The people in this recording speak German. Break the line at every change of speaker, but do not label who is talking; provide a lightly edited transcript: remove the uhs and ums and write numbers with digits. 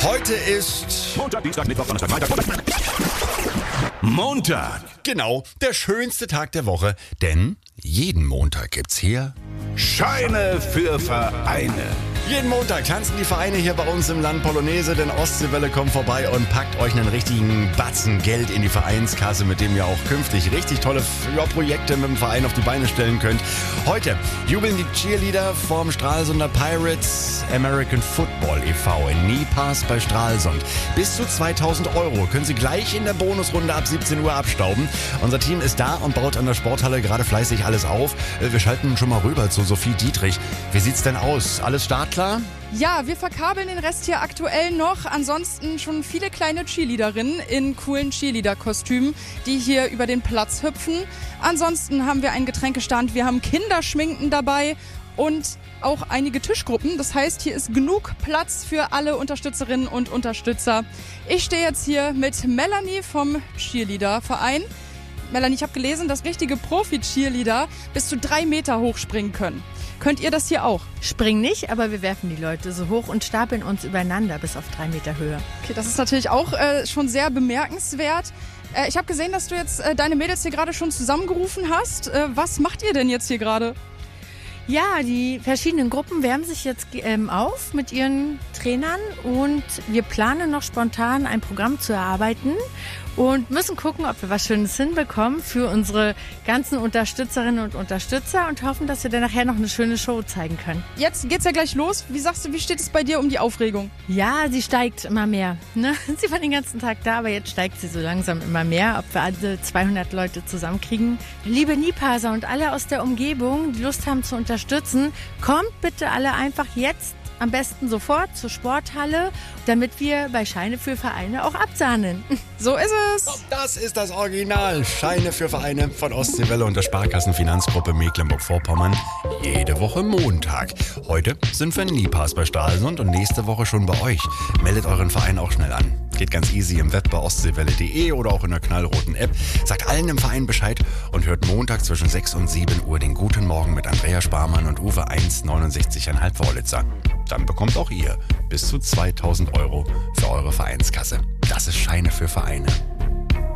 Heute ist
Montag, Dienstag, Mittwoch, Donnerstag, Freitag. Montag.
genau der schönste Tag der Woche, denn jeden Montag gibt's hier
Scheine für Vereine.
Jeden Montag tanzen die Vereine hier bei uns im Land Polonaise, denn Ostseewelle kommt vorbei und packt euch einen richtigen Batzen Geld in die Vereinskasse, mit dem ihr auch künftig richtig tolle Projekte mit dem Verein auf die Beine stellen könnt. Heute jubeln die Cheerleader vom Stralsunder Pirates American Football e.V. in Niepaß bei Stralsund. Bis zu 2.000 € können sie gleich in der Bonusrunde ab 17 Uhr abstauben. Unser Team ist da und baut an der Sporthalle gerade fleißig alles auf. Wir schalten schon mal rüber zu Sophie Dietrich. Wie sieht's denn aus? Alles startklar?
Ja, wir verkabeln den Rest hier aktuell noch. Ansonsten schon viele kleine Cheerleaderinnen in coolen Cheerleader-Kostümen, die hier über den Platz hüpfen. Ansonsten haben wir einen Getränkestand, wir haben Kinderschminken dabei und auch einige Tischgruppen. Das heißt, hier ist genug Platz für alle Unterstützerinnen und Unterstützer. Ich stehe jetzt hier mit Melanie vom Cheerleader-Verein. Melanie, ich habe gelesen, dass richtige Profi-Cheerleader bis zu 3 Meter hoch springen können. Könnt ihr das hier auch?
Springen nicht, aber wir werfen die Leute so hoch und stapeln uns übereinander bis auf 3 Meter Höhe.
Okay, das ist natürlich auch schon sehr bemerkenswert. Ich habe gesehen, dass du jetzt deine Mädels hier gerade schon zusammengerufen hast. Was macht ihr denn jetzt hier gerade?
Ja, die verschiedenen Gruppen wärmen sich jetzt auf mit ihren Trainern und wir planen noch spontan ein Programm zu erarbeiten und müssen gucken, ob wir was Schönes hinbekommen für unsere ganzen Unterstützerinnen und Unterstützer und hoffen, dass wir dann nachher noch eine schöne Show zeigen können.
Jetzt geht's ja gleich los. Wie sagst du, wie steht es bei dir um die Aufregung?
Ja, sie steigt immer mehr. Ne? Sie war den ganzen Tag da, aber jetzt steigt sie so langsam immer mehr, ob wir alle 200 Leute zusammenkriegen. Liebe Niepaßer und alle aus der Umgebung, die Lust haben zu unterstützen, kommt bitte alle einfach jetzt am besten sofort zur Sporthalle, damit wir bei Scheine für Vereine auch absahnen.
So ist es.
Das ist das Original. Scheine für Vereine von Ostseewelle und der Sparkassenfinanzgruppe Mecklenburg-Vorpommern. Jede Woche Montag. Heute sind wir in Niepaß bei Stralsund und nächste Woche schon bei euch. Meldet euren Verein auch schnell an. Geht ganz easy im Web bei ostseewelle.de oder auch in der knallroten App. Sagt allen im Verein Bescheid und hört Montag zwischen 6 und 7 Uhr den Guten Morgen mit Andrea Sparmann und Uwe 1,69,5 Vorlitzer. Dann bekommt auch ihr bis zu 2.000 € für eure Vereinskasse. Das ist Scheine für Vereine.